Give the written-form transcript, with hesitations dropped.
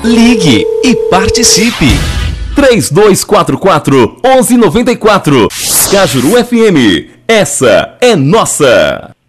Ligue e participe. 3244-1194. Cajuru FM. Essa é nossa.